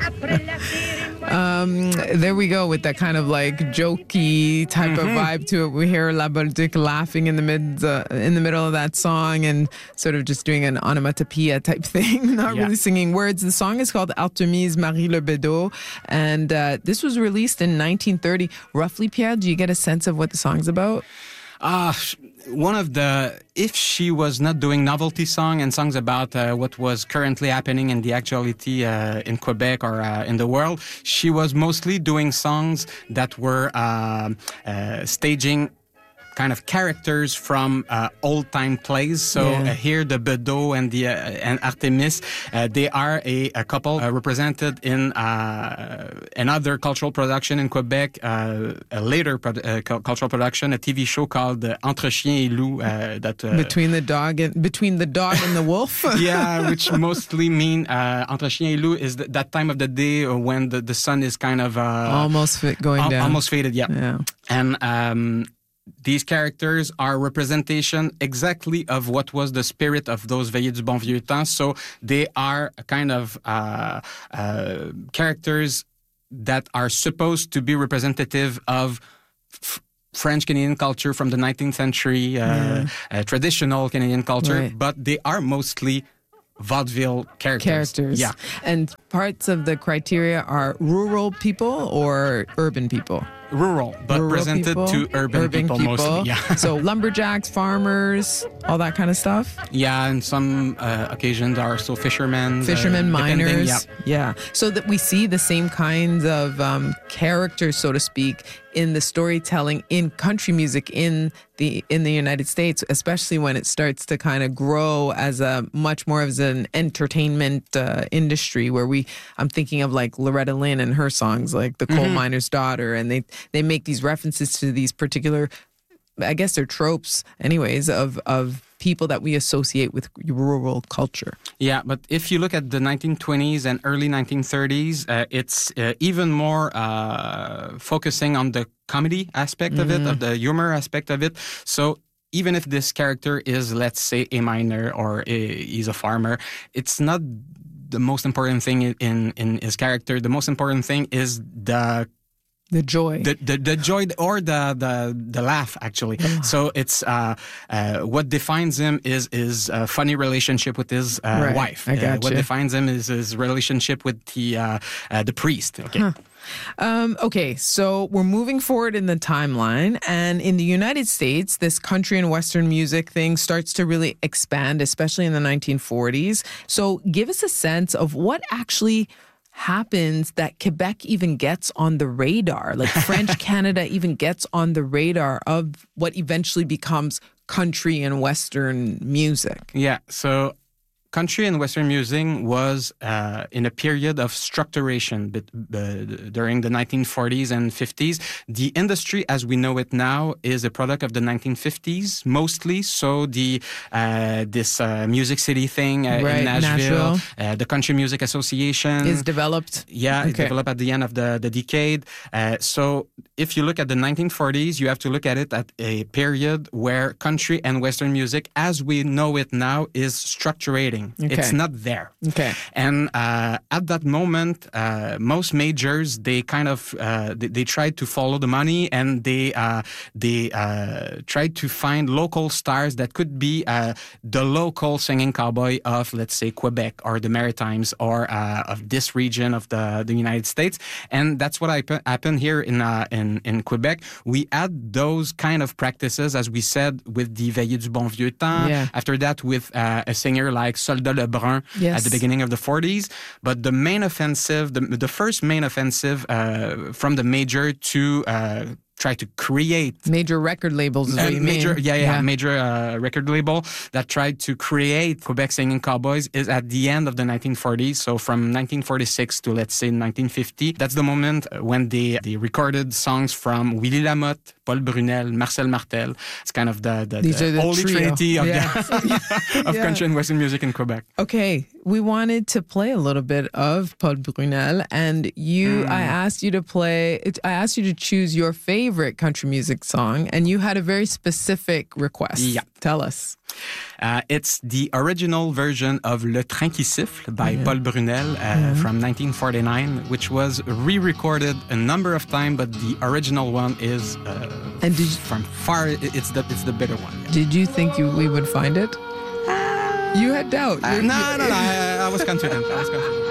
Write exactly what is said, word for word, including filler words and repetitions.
Um, there we go with that kind of like jokey type mm-hmm. of vibe to it. We hear La Bolduc laughing in the mid uh, in the middle of that song and sort of just doing an onomatopoeia type thing, not yeah. really singing words. The song is called Artemise Marie Le Bedeau, and uh, this was released in nineteen thirty. Roughly, Pierre, do you get a sense of what the song's about? Uh, one of the, if she was not doing novelty song and songs about uh, what was currently happening in the actuality uh, in Quebec or uh, in the world, she was mostly doing songs that were uh, uh, staging kind of characters from uh, old-time plays. So yeah. uh, here, the Bedeau and the uh, and Artemis, uh, they are a, a couple uh, represented in uh, another cultural production in Quebec, uh, a later pro- uh, cultural production, a T V show called uh, Entre Chien et Loup. Uh, that uh, between the dog and between the dog and the wolf. Yeah, which mostly mean uh, Entre Chien et Loup is th- that time of the day when the, the sun is kind of uh, almost fit going al- down, almost faded. Yeah, yeah, and. Um, These characters are representation exactly of what was the spirit of those Veillées du Bon Vieux Temps. So they are kind of uh, uh, characters that are supposed to be representative of f- French-Canadian culture from the nineteenth century, uh, yeah. uh, traditional Canadian culture, right. but they are mostly vaudeville characters. Characters. Yeah. And parts of the criteria are rural people or urban people? Rural, but rural presented people, to urban, urban people, people mostly. Yeah. So lumberjacks, farmers, all that kind of stuff? Yeah, and some uh, occasions are also fishermen. Fishermen, uh, miners. Yeah. yeah. So that we see the same kinds of um, characters, so to speak, in the storytelling in country music in the in the United States, especially when it starts to kind of grow as a much more as an entertainment uh, industry where we, I'm thinking of like Loretta Lynn and her songs like The Coal mm-hmm. Miner's Daughter, and they they make these references to these particular, I guess they're tropes anyways, of of people that we associate with rural culture. Yeah, but if you look at the nineteen twenties and early nineteen thirties, uh, it's uh, even more uh, focusing on the comedy aspect mm. of it, of the humor aspect of it. So even if this character is, let's say, a miner or a, he's a farmer, it's not the most important thing in, in his character. The most important thing is the The joy. The, the the joy or the the, the laugh, actually. Oh. So it's uh, uh, what defines him is his uh, funny relationship with his uh, right. wife. I gotcha. Uh, what defines him is his relationship with the uh, uh, the priest. Okay. Huh. Um, okay, so we're moving forward in the timeline, and in the United States, this country and Western music thing starts to really expand, especially in the nineteen forties. So give us a sense of what actually happens that Quebec even gets on the radar, like French Canada even gets on the radar of what eventually becomes country and Western music. Yeah, so country and Western music was uh, in a period of structuration but, uh, during the nineteen forties and fifties. The industry as we know it now is a product of the nineteen fifties mostly. So the uh, this uh, Music City thing uh, right, in Nashville, Nashville. Uh, the Country Music Association is developed. Yeah, okay. It developed at the end of the, the decade. Uh, so if you look at the nineteen forties, you have to look at it at a period where country and Western music as we know it now is structurating. Okay. It's not there. Okay. And uh, at that moment, uh, most majors, they kind of, uh, they, they tried to follow the money and they uh, they uh, tried to find local stars that could be uh, the local singing cowboy of, let's say, Quebec or the Maritimes or uh, of this region of the, the United States. And that's what happened here in, uh, in, in Quebec. We had those kind of practices, as we said, with the Veillées du Bon Vieux Temps. Yeah. After that, with uh, a singer like Soldat Lebrun yes. at the beginning of the forties. But the main offensive, the, the first main offensive uh, from the major to uh, try to create... Major record labels is uh, what you major, mean. Yeah, yeah, yeah. major uh, record label that tried to create Quebec singing cowboys is at the end of the nineteen forties. So from nineteen forty-six to, let's say, nineteen fifty. That's the moment when they, they recorded songs from Willie Lamotte Paul Brunel, Marcel Martel. It's kind of the, the, These the, are the holy trio. trinity of, Yeah. the, of Yeah. country and Western music in Quebec. Okay, we wanted to play a little bit of Paul Brunel, and you, Mm. I asked you to play, I asked you to choose your favorite country music song, and you had a very specific request. Yeah. Tell us. Uh, it's the original version of Le Train qui siffle by Yeah. Paul Brunel uh, Yeah. from nineteen forty-nine, which was re-recorded a number of times, but the original one is uh, And did you- from far. It's the it's the better one. Yeah. Did you think you, we would find it? You had doubt. Uh, You- no, no, no. I, I was confident. I was confident.